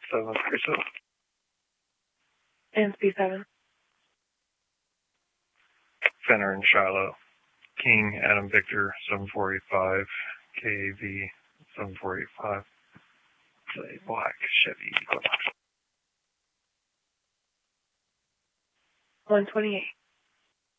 737. And B7. Fenner and Shiloh. King, Adam Victor, 7485. KAV, 7485. It's a black Chevy Equinox. 128.